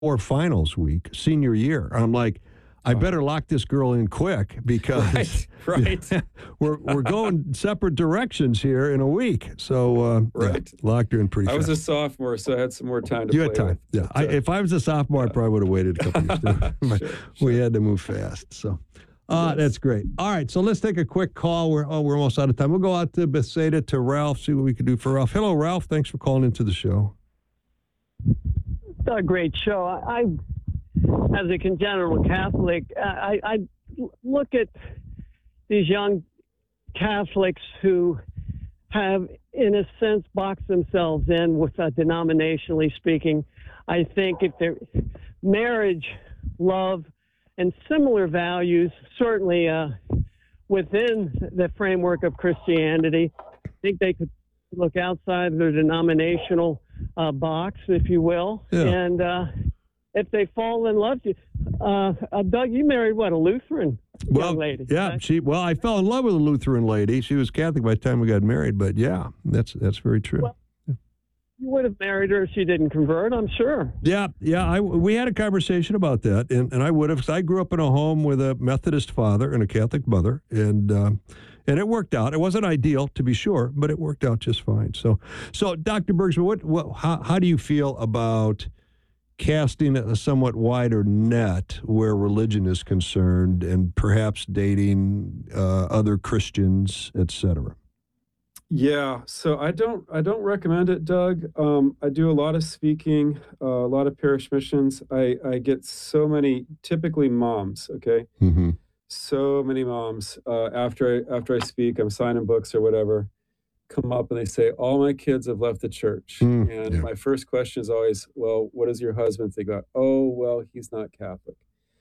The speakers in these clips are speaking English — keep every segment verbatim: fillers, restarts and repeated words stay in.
or finals week, senior year. I'm like, I better lock this girl in quick because right, right. we're we're going separate directions here in a week. So uh, right, yeah, locked her in pretty I fast. was a sophomore, so I had some more time to you play had time, with. yeah. But, I, uh, if I was a sophomore, yeah. I probably would have waited a couple years. Too. sure, We sure. had to move fast. So uh, Yes. that's great. All right, so let's take a quick call. We're oh, we're almost out of time. We'll go out to Bethsaida to Ralph, see what we can do for Ralph. Hello, Ralph. Thanks for calling into the show. It's a great show. I, I as a congenital Catholic, I, I look at these young Catholics who have, in a sense, boxed themselves in with uh, denominationally speaking. I think if they're marriage, love, and similar values, certainly uh, within the framework of Christianity, I think they could look outside their denominational uh, box, if you will, Yeah. and uh, if they fall in love, uh, uh, Doug, you married what, a Lutheran Well, young lady? yeah, right? she. Well, I fell in love with a Lutheran lady. She was Catholic by the time we got married, but yeah, that's that's very true. Well, you would have married her if she didn't convert, I'm sure. Yeah, yeah. I, we had a conversation about that, and, and I would have, because I grew up in a home with a Methodist father and a Catholic mother, and um, and it worked out. It wasn't ideal, to be sure, but it worked out just fine. So, so Doctor Bergsman, what, what, how, how do you feel about casting a somewhat wider net where religion is concerned, and perhaps dating uh, other Christians, et cetera? Yeah, so I don't I don't recommend it, Doug. Um, I do a lot of speaking, uh, a lot of parish missions. I, I get so many, typically moms, okay? Mm-hmm. So many moms, uh, after I after I speak, I'm signing books or whatever, come up and they say, all my kids have left the church. Mm, and yeah. my first question is always, well, what does your husband think about? Oh, well, he's not Catholic.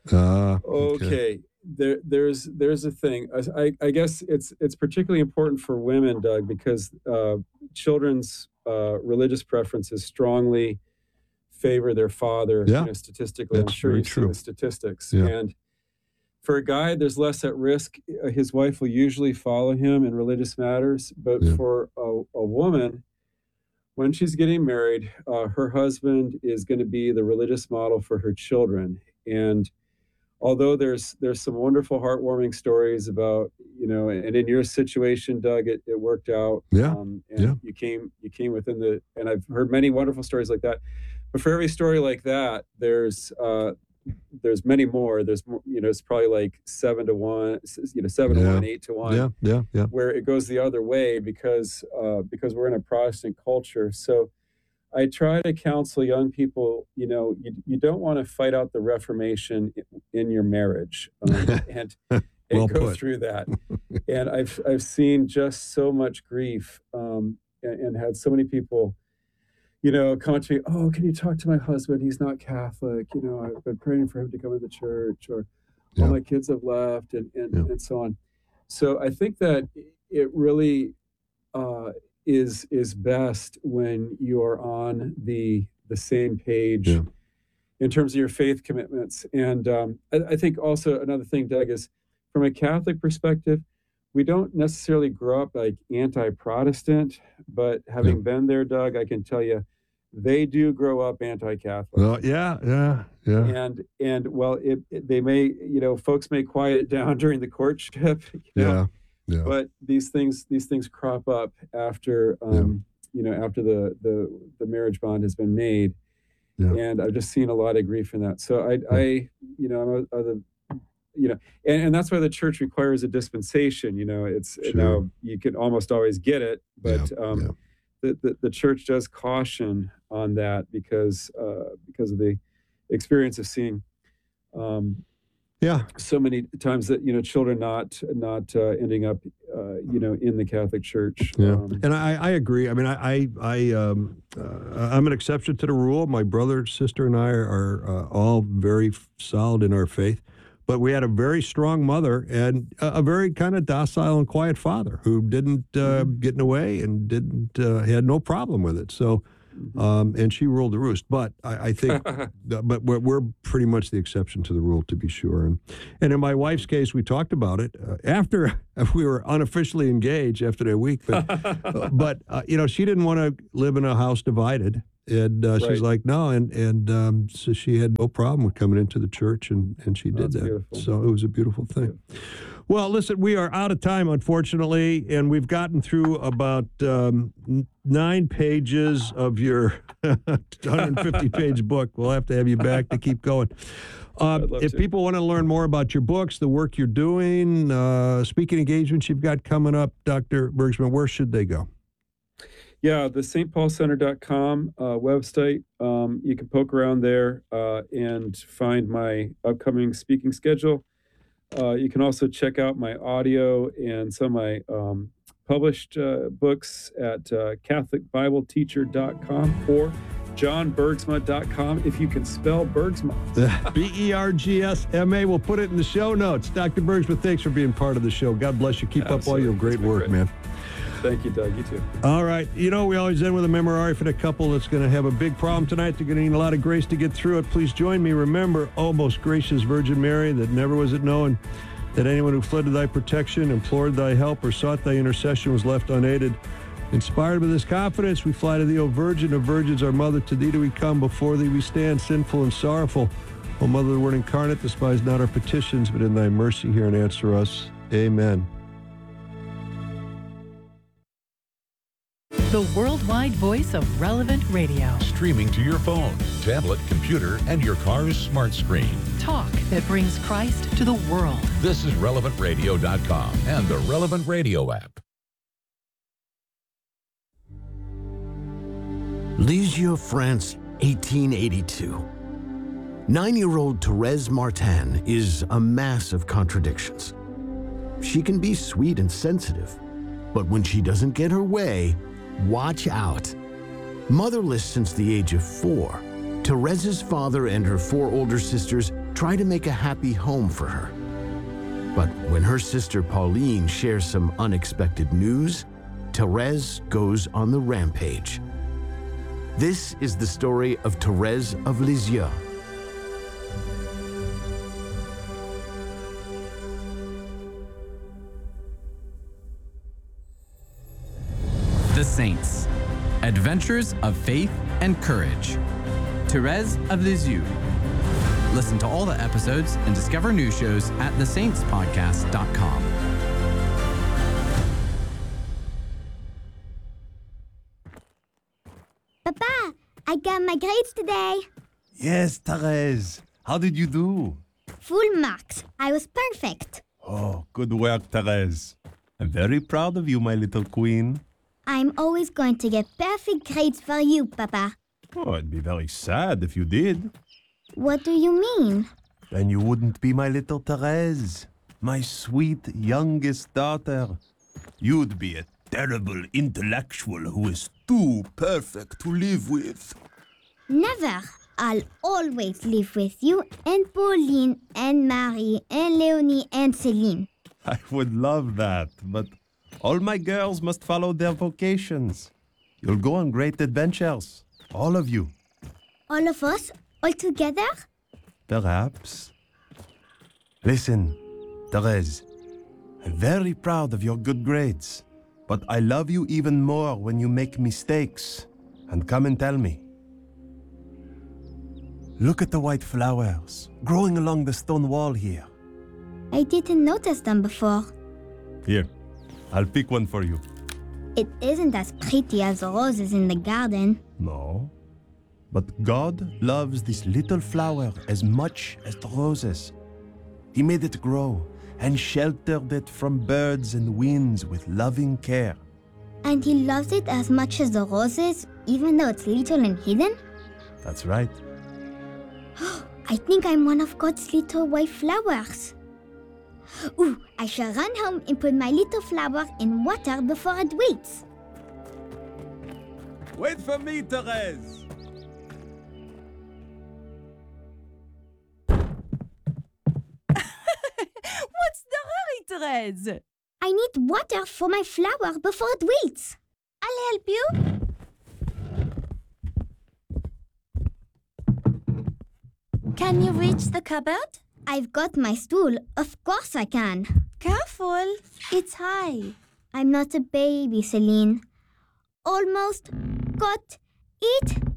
Uh, Okay, there, there's there's a thing. I, I I guess it's it's particularly important for women, Doug, because uh, children's uh, religious preferences strongly favor their father. Yeah, you know, statistically, I'm that's sure very you've seen true. the statistics. Yeah. And for a guy, there's less at risk. Uh, His wife will usually follow him in religious matters, but Yeah. for a, a woman, when she's getting married, uh, her husband is going to be the religious model for her children. And although there's there's some wonderful, heartwarming stories about, you know, and in your situation, Doug, it, it worked out. Yeah, Um, and yeah. you came you came within the, and I've heard many wonderful stories like that. But for every story like that, there's uh, there's many more. There's more, you know, it's probably like seven to one, you know, seven Yeah. to one, eight to one. Yeah, yeah, yeah. Where it goes the other way because uh, because we're in a Protestant culture. So I try to counsel young people, you know, you, you don't want to fight out the Reformation in, in your marriage um, and, and Well go put. through that. And I've I've seen just so much grief um, and, and had so many people, you know, come up to me, oh, can you talk to my husband? He's not Catholic. You know, I've been praying for him to come to the church, or Yeah. all my kids have left, and, and, Yeah. and so on. So I think that it really uh, is is best when you're on the the same page Yeah. in terms of your faith commitments. And um, I, I think also another thing, Doug, is from a Catholic perspective, we don't necessarily grow up like anti-Protestant, but having Yeah. been there, Doug, I can tell you, they do grow up anti-Catholic. Well, yeah, yeah, yeah. And and well, it, it, they may, you know, folks may quiet it down during the courtship, you know, Yeah, yeah. but these things these things crop up after um, you know, after the the the marriage bond has been made. Yeah. And I've just seen a lot of grief in that. So I I you know, I'm a, a the you know, and, and that's why the church requires a dispensation. You know, it's Sure. now you can almost always get it, but Yeah, um, yeah. The, the the church does caution on that because uh, because of the experience of seeing um, Yeah. so many times that, you know, children not not uh, ending up uh, you know, in the Catholic Church. Yeah, Um, and I, I agree. I mean, I, I, I um, uh, I'm an exception to the rule. My brother, sister, and I are, are uh, all very f- solid in our faith, but we had a very strong mother and a, a very kind of docile and quiet father who didn't uh, get in the way and didn't uh, had no problem with it. So, um, and she ruled the roost. But I, I think, but we're, we're pretty much the exception to the rule, to be sure. And and in my wife's case, we talked about it uh, after we were unofficially engaged after that week. But uh, but uh, you know, she didn't want to live in a house divided, And uh, she's Right. like, no. And, and um, so she had no problem with coming into the church, and, and she did That's that. beautiful. So it was a beautiful thing. Well, listen, we are out of time, unfortunately, and we've gotten through about um, n- nine pages of your one hundred fifty page book. We'll have to have you back to keep going. Uh, I'd love if to. people want to learn more about your books, the work you're doing, uh, speaking engagements you've got coming up, Doctor Bergsman, where should they go? Yeah, the S T Paul Center dot com uh, website. Um, you can poke around there uh, and find my upcoming speaking schedule. Uh, you can also check out my audio and some of my um, published uh, books at uh, Catholic Bible Teacher dot com or John Bergsma dot com if you can spell Bergsma. B E R G S M A. We'll put it in the show notes. Doctor Bergsman, thanks for being part of the show. God bless you. Keep up all Absolutely. your It's great been work, great. man. Thank you, Doug. You too. All right. You know, we always end with a memorare for the couple that's going to have a big problem tonight. They're going to need a lot of grace to get through it. Please join me. Remember, oh, most gracious Virgin Mary, that never was it known that anyone who fled to thy protection, implored thy help, or sought thy intercession was left unaided. Inspired by this confidence, we fly to thee, O Virgin of Virgins, our Mother. To thee do we come. Before thee we stand, sinful and sorrowful. O Mother of the Word incarnate, despise not our petitions, but in thy mercy hear and answer us. Amen. The worldwide voice of Relevant Radio. Streaming to your phone, tablet, computer, and your car's smart screen. Talk that brings Christ to the world. This is relevant radio dot com and the Relevant Radio app. Lisieux, France, eighteen eighty-two. Nine-year-old Thérèse Martin is a mass of contradictions. She can be sweet and sensitive, but when she doesn't get her way, watch out. Motherless since the age of four, Thérèse's father and her four older sisters try to make a happy home for her. But when her sister Pauline shares some unexpected news, Thérèse goes on the rampage. This is the story of Thérèse of Lisieux. The Saints. Adventures of Faith and Courage. Thérèse of Lisieux. Listen to all the episodes and discover new shows at the saints podcast dot com. Papa, I got my grades today. Yes, Thérèse. How did you do? Full marks. I was perfect. Oh, good work, Thérèse. I'm very proud of you, my little queen. I'm always going to get perfect grades for you, Papa. Oh, I'd be very sad if you did. What do you mean? Then you wouldn't be my little Thérèse, my sweet youngest daughter. You'd be a terrible intellectual who is too perfect to live with. Never. I'll always live with you and Pauline and Marie and Leonie and Celine. I would love that, but all my girls must follow their vocations. You'll go on great adventures, all of you. All of us? All together? Perhaps. Listen, Thérèse, I'm very proud of your good grades, but I love you even more when you make mistakes. And come and tell me. Look at the white flowers growing along the stone wall here. I didn't notice them before. Here, I'll pick one for you. It isn't as pretty as the roses in the garden. No. But God loves this little flower as much as the roses. He made it grow and sheltered it from birds and winds with loving care. And he loves it as much as the roses, even though it's little and hidden? That's right. I think I'm one of God's little white flowers. Ooh, I shall run home and put my little flower in water before it waits. Wait for me, Thérèse! What's the hurry, Thérèse? I need water for my flower before it waits. I'll help you. Can you reach the cupboard? I've got my stool. Of course I can. Careful, it's high. I'm not a baby, Celine. Almost got it.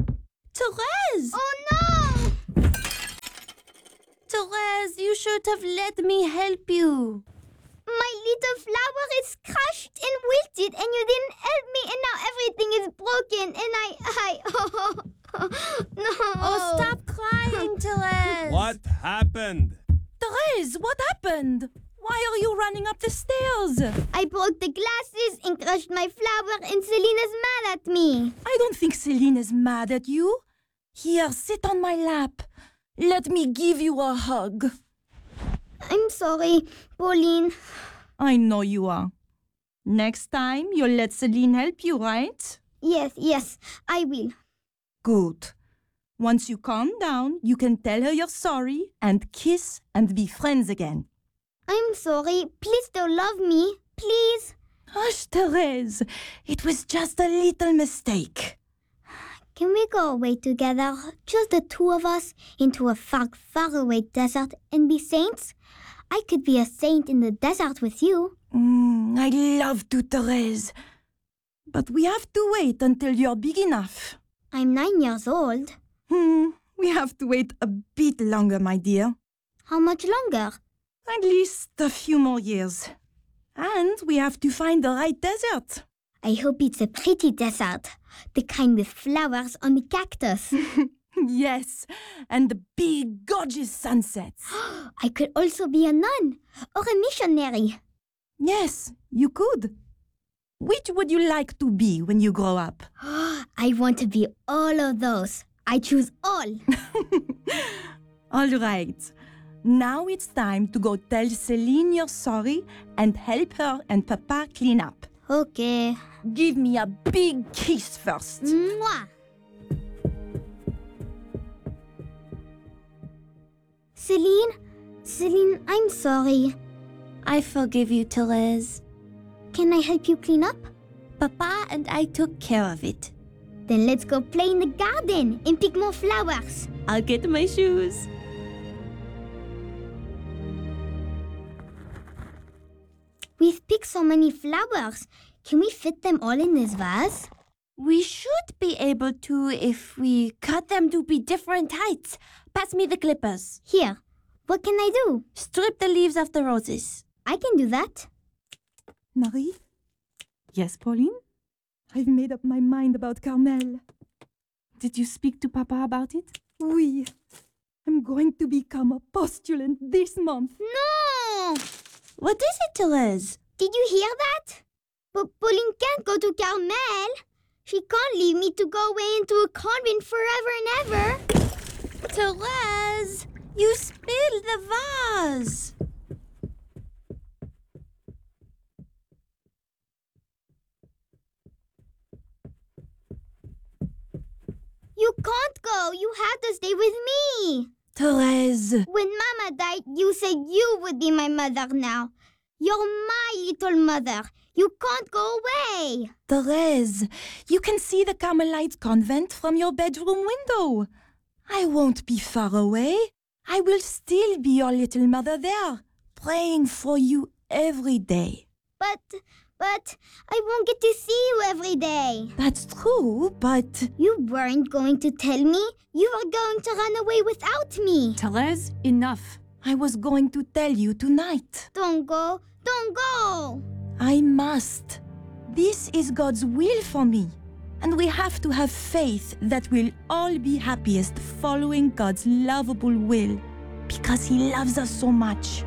Therese! Oh no! Therese, you should have let me help you. My little flower is crushed and wilted, and you didn't help me, and now everything is broken, and I, I, oh, no. Oh, stop crying, Therese. What happened? Therese, what happened? Why are you running up the stairs? I broke the glasses and crushed my flower, and Selena's mad at me. I don't think Celine is mad at you. Here, sit on my lap. Let me give you a hug. I'm sorry, Pauline. I know you are. Next time, you'll let Celine help you, right? Yes, yes, I will. Good. Once you calm down, you can tell her you're sorry and kiss and be friends again. I'm sorry. Please still love me. Please. Hush, Therese. It was just a little mistake. Can we go away together, just the two of us, into a far, far away desert and be saints? I could be a saint in the desert with you. Mm, I'd love to, Therese. But we have to wait until you're big enough. I'm nine years old. Hmm, we have to wait a bit longer, my dear. How much longer? At least a few more years. And we have to find the right desert. I hope it's a pretty desert, the kind with flowers on the cactus. Yes, and the big, gorgeous sunsets. I could also be a nun or a missionary. Yes, you could. Which would you like to be when you grow up? I want to be all of those. I choose all. All right. Now it's time to go tell Celine you're sorry and help her and Papa clean up. Okay. Give me a big kiss first. Mwah. Celine? Celine, I'm sorry. I forgive you, Therese. Can I help you clean up? Papa and I took care of it. Then let's go play in the garden and pick more flowers. I'll get my shoes. We've picked so many flowers. Can we fit them all in this vase? We should be able to if we cut them to be different heights. Pass me the clippers. Here. What can I do? Strip the leaves of the roses. I can do that. Marie? Yes, Pauline? I've made up my mind about Carmel. Did you speak to Papa about it? Oui. I'm going to become a postulant this month. No! What is it, Therese? Did you hear that? But Pauline can't go to Carmel. She can't leave me to go away into a convent forever and ever. Therese, you spilled the vase. You can't go. You have to stay with me. Therese. When Mama died, you said you would be my mother now. You're my little mother. You can't go away. Therese, you can see the Carmelite convent from your bedroom window. I won't be far away. I will still be your little mother there, praying for you every day. But, but, I won't get to see you every day. That's true, but... You weren't going to tell me. You were going to run away without me. Therese, enough. I was going to tell you tonight. Don't go. Don't go. I must. This is God's will for me. And we have to have faith that we'll all be happiest following God's lovable will, because He loves us so much.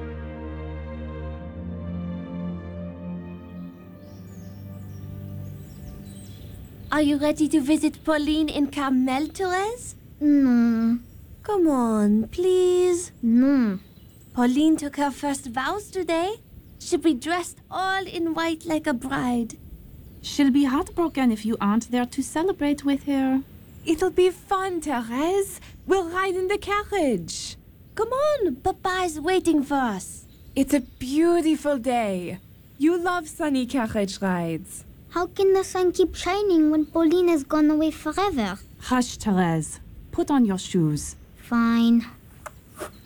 Are you ready to visit Pauline in Carmel, Therese? No. Come on, please. No. Pauline took her first vows today. She'll be dressed all in white like a bride. She'll be heartbroken if you aren't there to celebrate with her. It'll be fun, Therese. We'll ride in the carriage. Come on, Papa is waiting for us. It's a beautiful day. You love sunny carriage rides. How can the sun keep shining when Pauline has gone away forever? Hush, Therese. Put on your shoes. Fine.